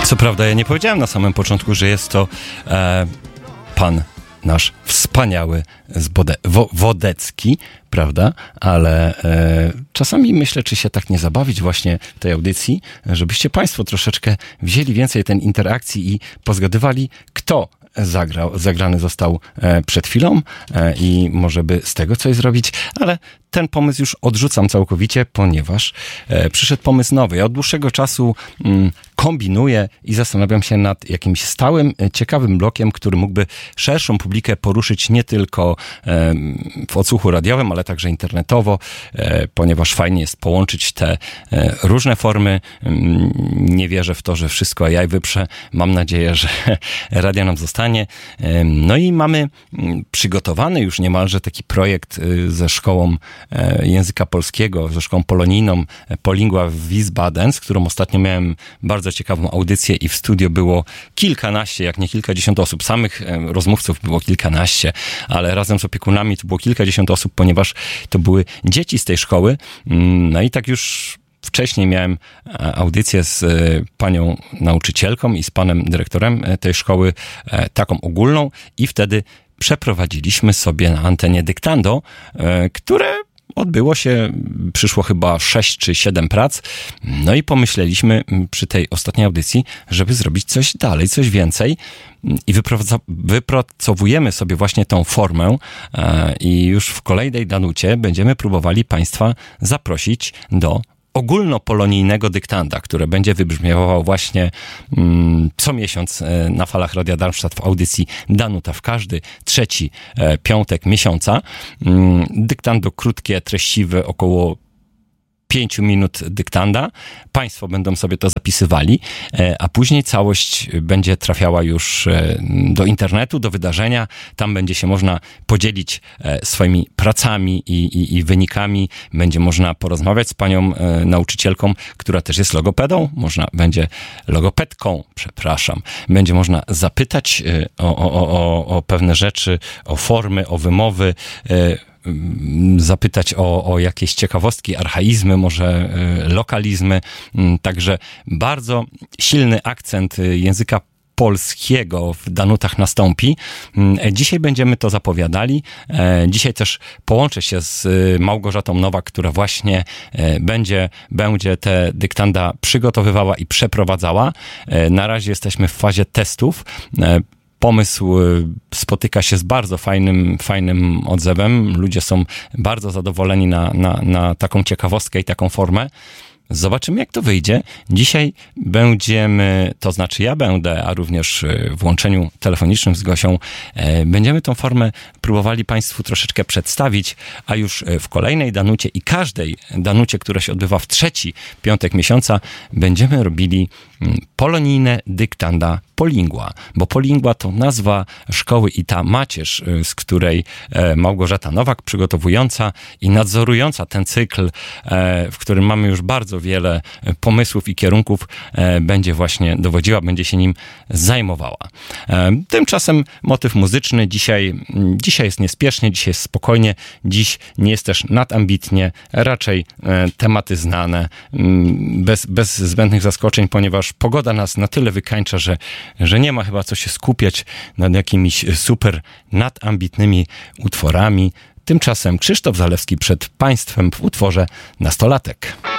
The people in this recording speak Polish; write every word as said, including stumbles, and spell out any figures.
Co prawda ja nie powiedziałem na samym początku, że jest to e, pan nasz wspaniały Zbode- Wo- Wodecki, prawda? Ale e, czasami myślę, czy się tak nie zabawić właśnie w tej audycji, żebyście państwo troszeczkę wzięli więcej tej interakcji i pozgadywali, kto zagrał, zagrany został e, przed chwilą e, i może by z tego coś zrobić, ale ten pomysł już odrzucam całkowicie, ponieważ e, przyszedł pomysł nowy. Ja od dłuższego czasu mm, kombinuję i zastanawiam się nad jakimś stałym, e, ciekawym blokiem, który mógłby szerszą publikę poruszyć nie tylko e, w odsłuchu radiowym, ale także internetowo, e, ponieważ fajnie jest połączyć te e, różne formy. Mm, nie wierzę w to, że wszystko A I wyprze. Mam nadzieję, że radio nam zostanie. E, no i mamy mm, przygotowany już niemalże taki projekt e, ze szkołą języka polskiego, ze szkołą polonijną Polingua w Wiesbaden, z którą ostatnio miałem bardzo ciekawą audycję i w studio było kilkanaście, jak nie kilkadziesiąt osób. Samych rozmówców było kilkanaście, ale razem z opiekunami to było kilkadziesiąt osób, ponieważ to były dzieci z tej szkoły. No i tak już wcześniej miałem audycję z panią nauczycielką i z panem dyrektorem tej szkoły, taką ogólną, i wtedy przeprowadziliśmy sobie na antenie dyktando, które odbyło się, przyszło chyba sześć czy siedem prac, no i pomyśleliśmy przy tej ostatniej audycji, żeby zrobić coś dalej, coś więcej, i wypracow- wypracowujemy sobie właśnie tą formę i już w kolejnej danucie będziemy próbowali państwa zaprosić do ogólnopolonijnego dyktanda, które będzie wybrzmiewało właśnie mm, co miesiąc e, na falach Radia Darmstadt w audycji Danuta w każdy trzeci e, piątek miesiąca. Mm, dyktando krótkie, treściwe, około pięciu minut dyktanda. Państwo będą sobie to zapisywali, a później całość będzie trafiała już do internetu, do wydarzenia. Tam będzie się można podzielić swoimi pracami i, i, i wynikami. Będzie można porozmawiać z panią nauczycielką, która też jest logopedą. Można będzie logopedką, przepraszam. Będzie można zapytać o, o, o, o pewne rzeczy, o formy, o wymowy, zapytać o, o jakieś ciekawostki, archaizmy, może lokalizmy. Także bardzo silny akcent języka polskiego w Danutach nastąpi. Dzisiaj będziemy to zapowiadali. Dzisiaj też połączę się z Małgorzatą Nowak, która właśnie będzie, będzie te dyktanda przygotowywała i przeprowadzała. Na razie jesteśmy w fazie testów. Pomysł spotyka się z bardzo fajnym, fajnym odzewem. Ludzie są bardzo zadowoleni na, na, na taką ciekawostkę i taką formę. Zobaczymy, jak to wyjdzie. Dzisiaj będziemy, to znaczy ja będę, a również w łączeniu telefonicznym z Gosią, będziemy tą formę próbowali państwu troszeczkę przedstawić, a już w kolejnej danucie i każdej danucie, która się odbywa w trzeci piątek miesiąca, będziemy robili polonijne dyktanda Polingua, bo Polingua to nazwa szkoły i ta macierz, z której Małgorzata Nowak, przygotowująca i nadzorująca ten cykl, w którym mamy już bardzo wiele pomysłów i kierunków, będzie właśnie dowodziła, będzie się nim zajmowała. Tymczasem motyw muzyczny dzisiaj, dzisiaj jest niespiesznie, dzisiaj jest spokojnie, dziś nie jest też nadambitnie, raczej tematy znane, bez, bez zbędnych zaskoczeń, ponieważ pogoda nas na tyle wykańcza, że, że nie ma chyba co się skupiać nad jakimiś super nadambitnymi utworami. Tymczasem Krzysztof Zalewski przed państwem w utworze Nastolatek.